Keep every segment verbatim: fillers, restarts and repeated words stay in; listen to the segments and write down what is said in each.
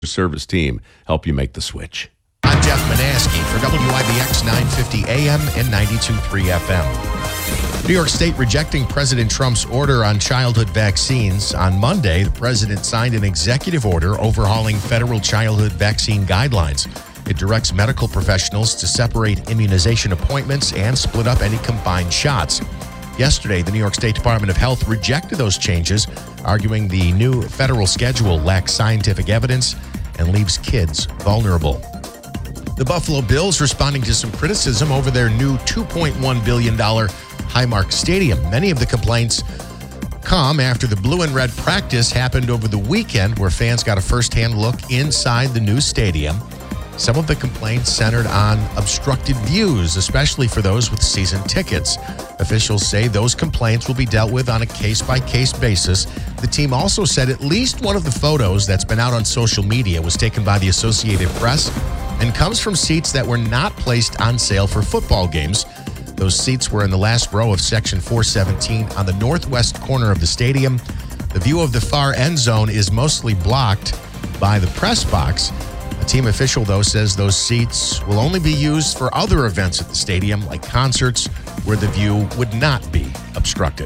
service team help you make the switch. I'm Jeff Manaski for W I B X nine fifty A M and ninety-two point three F M. New York State rejecting President Trump's order on childhood vaccines. On Monday, the president signed an executive order overhauling federal childhood vaccine guidelines. It directs medical professionals to separate immunization appointments and split up any combined shots. Yesterday, the New York State Department of Health rejected those changes, arguing the new federal schedule lacks scientific evidence and leaves kids vulnerable. The Buffalo Bills responding to some criticism over their new two point one billion dollars Highmark Stadium. Many of the complaints come after the blue and red practice happened over the weekend, where fans got a first-hand look inside the new stadium. Some of the complaints centered on obstructed views, especially for those with season tickets. Officials say those complaints will be dealt with on a case-by-case basis. The team also said at least one of the photos that's been out on social media was taken by the Associated Press and comes from seats that were not placed on sale for football games. Those seats were in the last row of Section four seventeen on the northwest corner of the stadium. The view of the far end zone is mostly blocked by the press box. A team official, though, says those seats will only be used for other events at the stadium, like concerts, where the view would not be obstructed.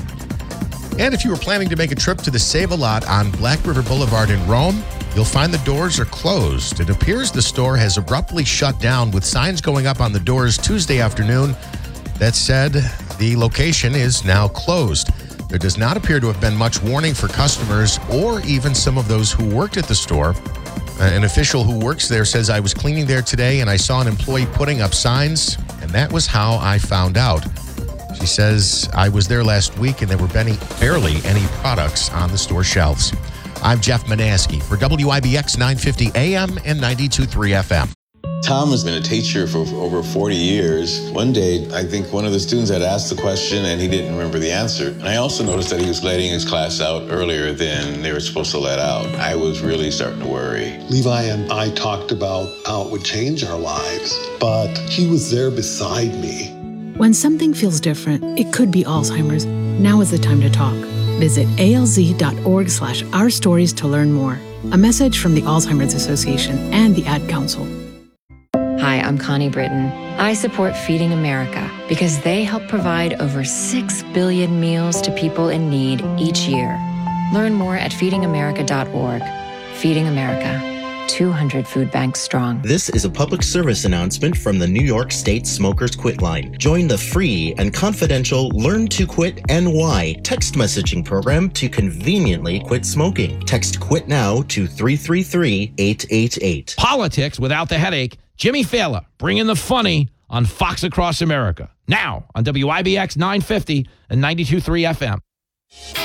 And if you were planning to make a trip to the Save-A-Lot on Black River Boulevard in Rome, you'll find the doors are closed. It appears the store has abruptly shut down, with signs going up on the doors Tuesday afternoon that said the location is now closed. There does not appear to have been much warning for customers or even some of those who worked at the store. An official who works there says, "I was cleaning there today and I saw an employee putting up signs, and that was how I found out." She says, "I was there last week and there were barely any products on the store shelves." I'm Jeff Manaski for W I B X nine fifty A M and ninety-two point three F M. Tom has been a teacher for over forty years. One day, I think one of the students had asked the question and he didn't remember the answer. And I also noticed that he was letting his class out earlier than they were supposed to let out. I was really starting to worry. Levi and I talked about how it would change our lives, but he was there beside me. When something feels different, it could be Alzheimer's. Now is the time to talk. Visit alz.org slash our stories to learn more. A message from the Alzheimer's Association and the Ad Council. Hi, I'm Connie Britton. I support Feeding America because they help provide over six billion meals to people in need each year. Learn more at feeding america dot org. Feeding America, two hundred food banks strong. This is a public service announcement from the New York State Smokers Quit Line. Join the free and confidential Learn to Quit N Y text messaging program to conveniently quit smoking. Text QUIT NOW to three three three, eight eight eight. Politics without the headache. Jimmy Fallon, bringing the funny on Fox Across America. Now on W I B X nine fifty and ninety-two point three F M.